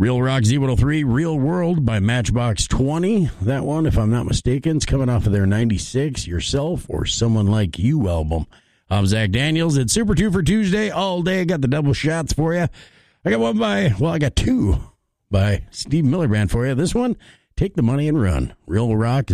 Real Rock Z103, Real World by Matchbox 20. That one, if I'm not mistaken, is coming off of their 96, Yourself or Someone Like You album. I'm Zach Daniels. It's Super 2 for Tuesday all day. I got the double shots for you. I got two by Steve Miller Band for you. This one, Take the Money and Run. Real Rock